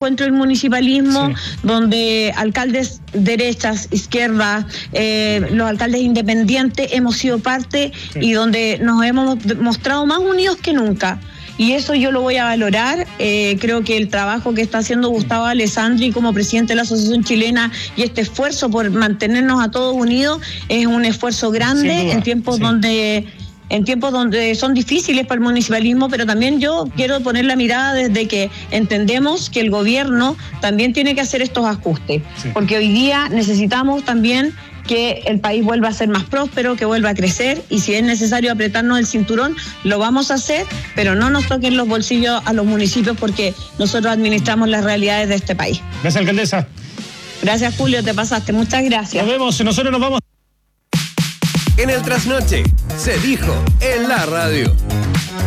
encuentro el municipalismo, donde alcaldes derechas, izquierdas, los alcaldes independientes hemos sido parte y donde nos hemos mostrado más unidos que nunca. Y eso yo lo voy a valorar. Creo que el trabajo que está haciendo Gustavo Alessandri como presidente de la Asociación Chilena y este esfuerzo por mantenernos a todos unidos es un esfuerzo grande en tiempos donde son difíciles para el municipalismo, pero también yo quiero poner la mirada desde que entendemos que el gobierno también tiene que hacer estos ajustes, porque hoy día necesitamos también que el país vuelva a ser más próspero, que vuelva a crecer, y si es necesario apretarnos el cinturón, lo vamos a hacer, pero no nos toquen los bolsillos a los municipios, porque nosotros administramos las realidades de este país. Gracias, alcaldesa. Gracias, Julio, te pasaste. Muchas gracias. Nos vemos, nosotros nos vamos. En el Trasnoche se dijo en la radio.